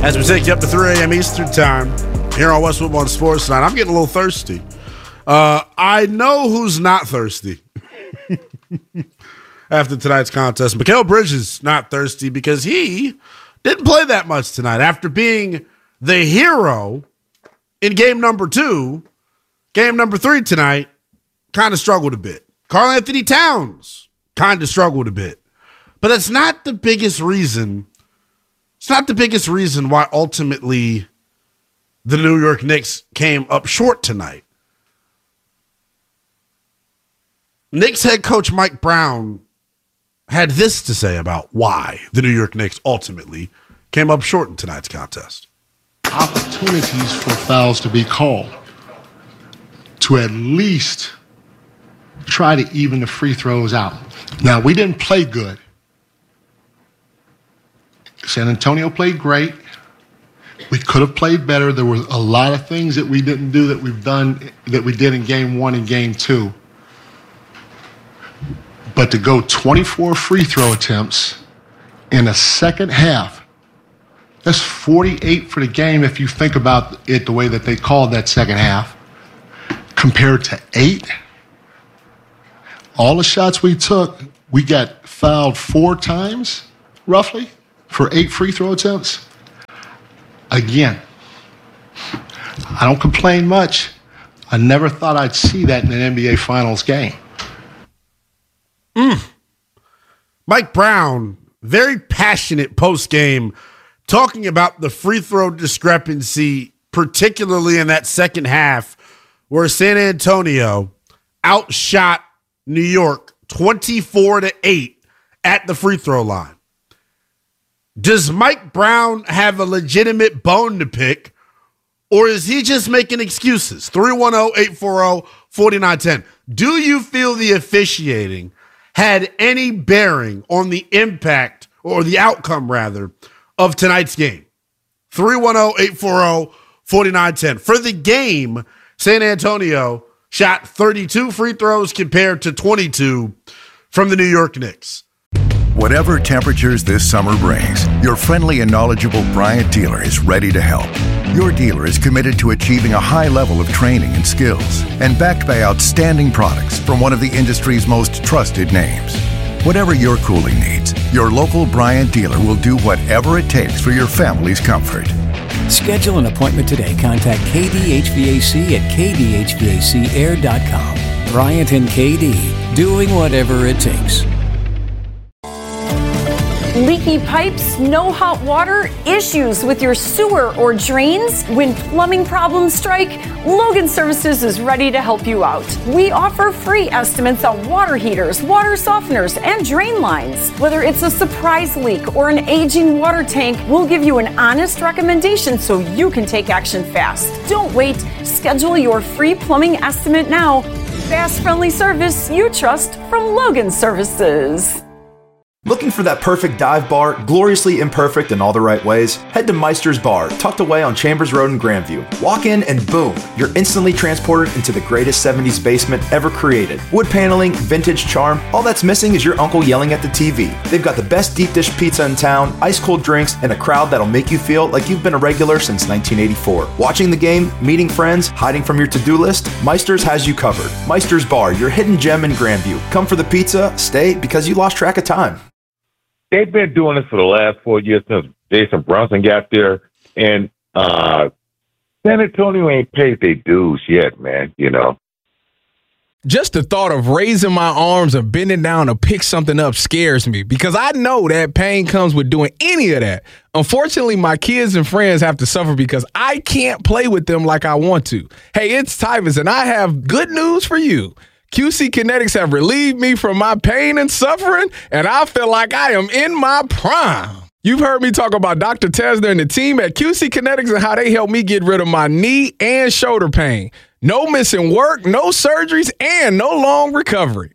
As we take you up to 3 a.m. Eastern Time here on Westwood One Sports Tonight. I'm getting a little thirsty. I know who's not thirsty after tonight's contest. Mikal Bridges not thirsty because he didn't play that much tonight. After being the hero in game number 2, game number 3 tonight, kind of struggled a bit. Karl-Anthony Towns kind of struggled a bit. But that's not the biggest reason. It's not the biggest reason why ultimately the New York Knicks came up short tonight. Knicks head coach Mike Brown had this to say about why the New York Knicks ultimately came up short in tonight's contest. Opportunities for fouls to be called to at least try to even the free throws out. Now, we didn't play good. San Antonio played great. We could have played better. There were a lot of things that we didn't do that we did in game 1 and game 2. But to go 24 free throw attempts in a second half, that's 48 for the game if you think about it the way that they called that second half, compared to 8. All the shots we took, we got fouled 4 times, roughly, for 8 free throw attempts. Again, I don't complain much. I never thought I'd see that in an NBA Finals game. Mike Brown, very passionate post-game, talking about the free throw discrepancy, particularly in that second half, where San Antonio outshot New York 24-8 at the free throw line. Does Mike Brown have a legitimate bone to pick, or is he just making excuses? 310-840-4910. Do you feel the officiating had any bearing on the impact, or the outcome, rather, of tonight's game? 310-840-4910. For the game, San Antonio shot 32 free throws compared to 22 from the New York Knicks. Whatever temperatures this summer brings, your friendly and knowledgeable Bryant dealer is ready to help. Your dealer is committed to achieving a high level of training and skills, and backed by outstanding products from one of the industry's most trusted names. Whatever your cooling needs, your local Bryant dealer will do whatever it takes for your family's comfort. Schedule an appointment today. Contact KD HVAC at kdhvacair.com. Bryant and KD, doing whatever it takes. Leaky pipes, no hot water, issues with your sewer or drains? When plumbing problems strike, Logan Services is ready to help you out. We offer free estimates on water heaters, water softeners, and drain lines. Whether it's a surprise leak or an aging water tank, we'll give you an honest recommendation so you can take action fast. Don't wait. Schedule your free plumbing estimate now. Fast, friendly service you trust from Logan Services. Looking for that perfect dive bar, gloriously imperfect in all the right ways? Head to Meister's Bar, tucked away on Chambers Road in Grandview. Walk in and boom, you're instantly transported into the greatest 70s basement ever created. Wood paneling, vintage charm, all that's missing is your uncle yelling at the TV. They've got the best deep dish pizza in town, ice cold drinks, and a crowd that'll make you feel like you've been a regular since 1984. Watching the game, meeting friends, hiding from your to-do list, Meister's has you covered. Meister's Bar, your hidden gem in Grandview. Come for the pizza, stay because you lost track of time. They've been doing this for the last 4 years since Jason Brunson got there, and San Antonio ain't paid their dues yet, man, you know. Just the thought of raising my arms or bending down to pick something up scares me because I know that pain comes with doing any of that. Unfortunately, my kids and friends have to suffer because I can't play with them like I want to. Hey, it's Tyvus, and I have good news for you. QC Kinetics have relieved me from my pain and suffering, and I feel like I am in my prime. You've heard me talk about Dr. Tesner and the team at QC Kinetics and how they helped me get rid of my knee and shoulder pain. No missing work, no surgeries, and no long recovery.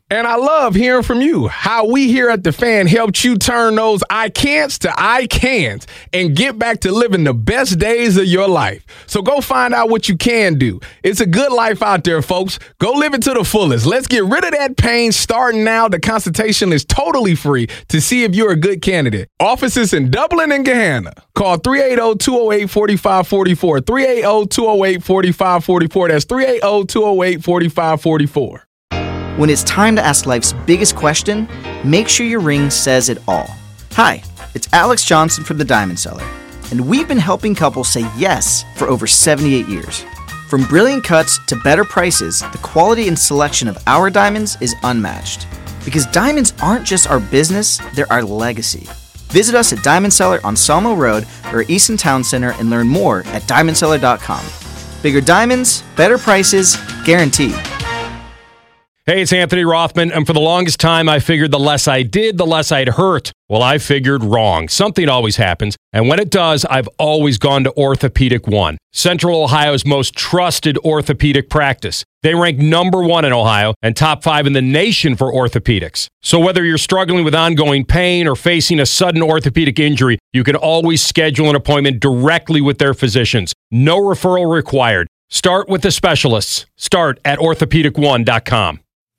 And I love hearing from you. How we here at The Fan helped you turn those I can'ts to I can'ts and get back to living the best days of your life. So go find out what you can do. It's a good life out there, folks. Go live it to the fullest. Let's get rid of that pain starting now. The consultation is totally free to see if you're a good candidate. Offices in Dublin and Gahanna. Call 380-208-4544. 380-208-4544. That's 380-208-4544. When it's time to ask life's biggest question, make sure your ring says it all. Hi, it's Alex Johnson from The Diamond Seller, and we've been helping couples say yes for over 78 years. From brilliant cuts to better prices, the quality and selection of our diamonds is unmatched. Because diamonds aren't just our business, they're our legacy. Visit us at Diamond Seller on Selmo Road or Easton Town Center and learn more at diamondseller.com. Bigger diamonds, better prices, guaranteed. Hey, it's Anthony Rothman, and for the longest time, I figured the less I did, the less I'd hurt. Well, I figured wrong. Something always happens, and when it does, I've always gone to Orthopedic One, Central Ohio's most trusted orthopedic practice. They rank number 1 in Ohio and top 5 in the nation for orthopedics. So whether you're struggling with ongoing pain or facing a sudden orthopedic injury, you can always schedule an appointment directly with their physicians. No referral required. Start with the specialists. Start at orthopedic1.com.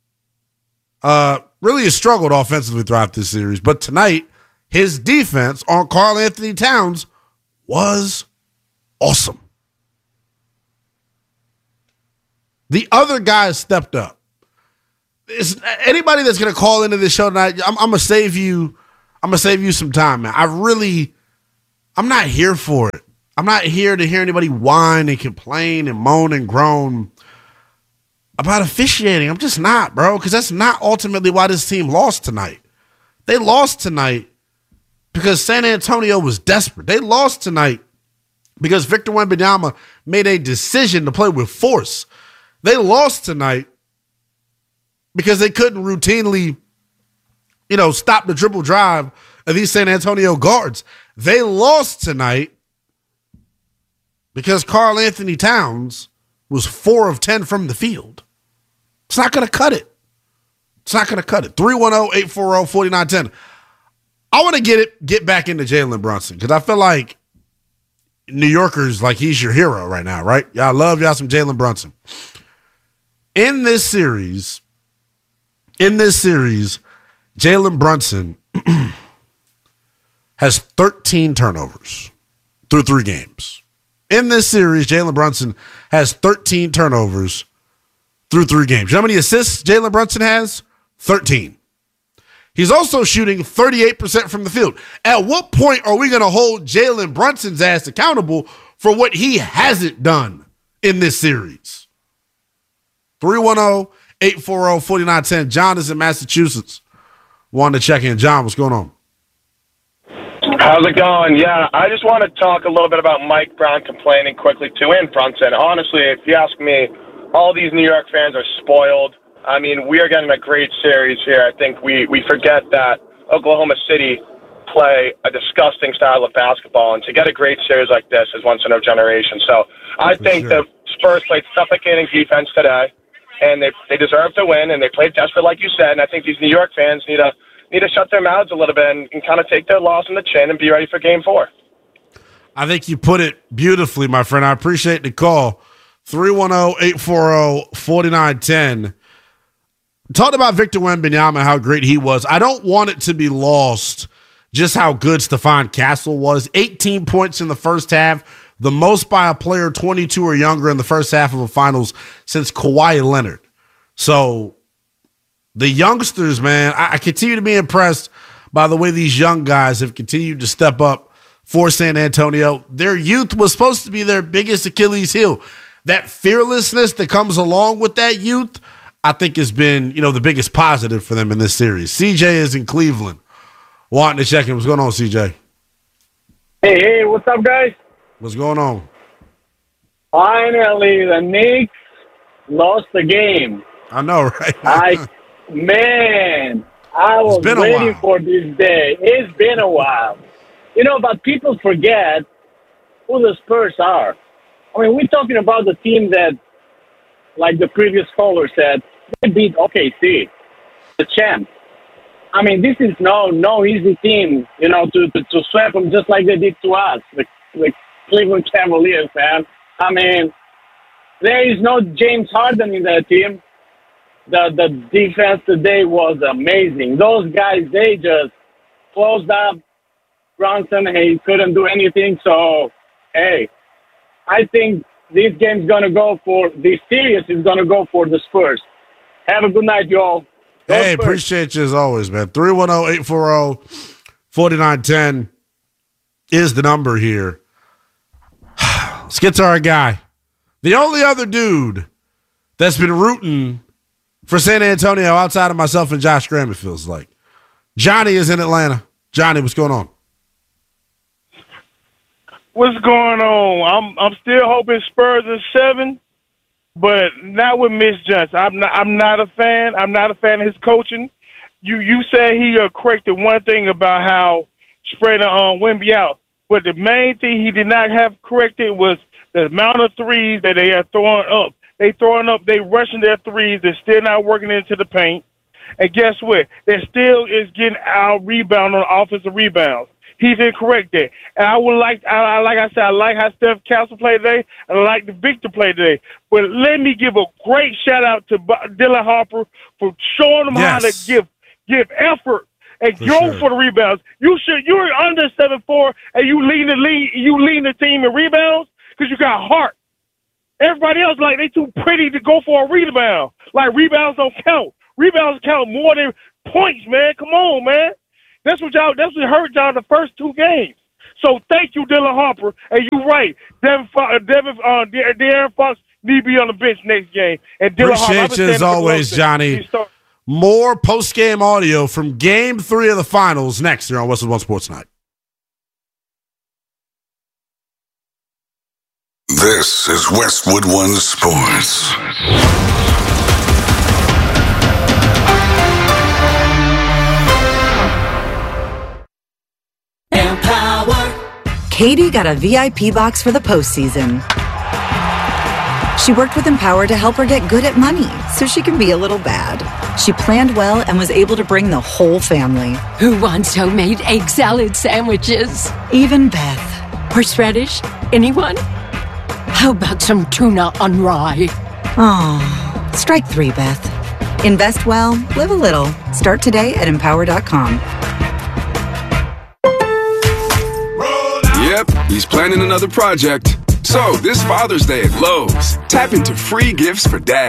Really has struggled offensively throughout this series. But tonight, his defense on Karl Anthony Towns was awesome. The other guys stepped up. Anybody that's going to call into this show tonight, I'm going to save you. I'm going to save you some time, man. I'm not here for it. I'm not here to hear anybody whine and complain and moan and groan about officiating. I'm just not, bro, because that's not ultimately why this team lost tonight. They lost tonight because San Antonio was desperate. They lost tonight because Victor Wembanyama made a decision to play with force. They lost tonight because they couldn't routinely, stop the dribble drive of these San Antonio guards. They lost tonight because Karl Anthony Towns was 4 of 10 from the field. It's not going to cut it. It's not going to cut it. 310-840-4910. I want to get back into Jalen Brunson because I feel like New Yorkers, like he's your hero right now, right? Y'all love y'all some Jalen Brunson. In this series, Jalen Brunson has 13 turnovers through 3 games. In this series, Jalen Brunson has 13 turnovers through 3 games. You know how many assists Jalen Brunson has? 13. He's also shooting 38% from the field. At what point are we going to hold Jalen Brunson's ass accountable for what he hasn't done in this series? 310-840-4910. John is in Massachusetts. Wanted to check in. John, what's going on? How's it going? Yeah, I just want to talk a little bit about Mike Brown complaining quickly too, and Brunson. Honestly, if you ask me, all these New York fans are spoiled. I mean, we are getting a great series here. I think we forget that Oklahoma City play a disgusting style of basketball, and to get a great series like this is once in a generation. So I think the Spurs played suffocating defense today, and they deserve to win, and they played desperate, like you said. And I think these New York fans need to shut their mouths a little bit and kind of take their loss in the chin and be ready for Game 4. I think you put it beautifully, my friend. I appreciate the call. 310-840-4910. Talked about Victor Wembanyama, how great he was. I don't want it to be lost just how good Stephon Castle was. 18 points in the first half, the most by a player 22 or younger in the first half of a finals since Kawhi Leonard. So the youngsters, man, I continue to be impressed by the way these young guys have continued to step up for San Antonio. Their youth was supposed to be their biggest Achilles heel. That fearlessness that comes along with that youth, I think has been, the biggest positive for them in this series. CJ is in Cleveland. Wanting to check in. What's going on, CJ? Hey, what's up, guys? What's going on? Finally, the Knicks lost the game. I know, right? I was waiting for this day. It's been a while. But people forget who the Spurs are. I mean, we're talking about the team that, like the previous caller said, they beat OKC. the champ. I mean, this is no easy team, you know, to sweep them just like they did to us, the Cleveland Cavaliers, man. I mean, there is no James Harden in that team. The defense today was amazing. Those guys, they just closed up Brunson. He couldn't do anything. So, hey, I think this game's going to go for – this series is going to go for the Spurs. Have a good night, y'all. Hey, appreciate you as always, man. 310-840-4910 is the number here. Let's get to our guy. The only other dude that's been rooting for San Antonio outside of myself and Josh Graham, it feels like. Johnny is in Atlanta. Johnny, what's going on? What's going on? I'm still hoping Spurs are 7. But not with Mitch Johnson. I'm not a fan. I'm not a fan of his coaching. You said he corrected one thing about how spreading Wemby out. But the main thing he did not have corrected was the amount of threes that they are throwing up. They rushing their threes. They're still not working into the paint. And guess what? They still is getting out rebound on offensive rebounds. He didn't correct that. And I like I said, I like how Steph Castle played today, and I like the Victor play today. But let me give a great shout-out to Dylan Harper for showing them how to give effort and go for the rebounds. You're under 7'4", and you lead the team in rebounds because you got heart. Everybody else, like, they too pretty to go for a rebound. Like, rebounds don't count. Rebounds count more than points, man. Come on, man. That's what hurt y'all the first 2 games. So thank you, Dylan Harper. And you're right. De'Aaron Fox need to be on the bench next game. And Dylan Appreciate you as always, Johnny. More post-game audio from Game 3 of the Finals next here on Westwood One Sports Night. This is Westwood One Sports. Katie got a VIP box for the postseason. She worked with Empower to help her get good at money so she can be a little bad. She planned well and was able to bring the whole family. Who wants homemade egg salad sandwiches? Even Beth. Horseradish? Anyone? How about some tuna on rye? Oh, strike 3, Beth. Invest well, live a little. Start today at Empower.com. Yep, he's planning another project. So, this Father's Day at Lowe's, tap into free gifts for Dad.